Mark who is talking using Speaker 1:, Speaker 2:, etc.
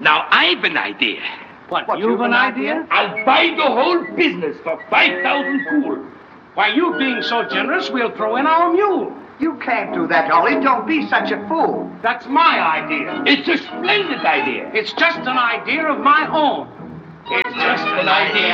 Speaker 1: Now, I've an idea.
Speaker 2: What, you've an idea?
Speaker 1: I'll buy the whole business for 5,000 cool.
Speaker 2: Why, you being so generous, we'll throw in our mule.
Speaker 3: You can't do that, Ollie. Don't be such a fool.
Speaker 2: That's my idea.
Speaker 1: It's a splendid idea.
Speaker 2: It's just an idea of my own.
Speaker 1: It's just an idea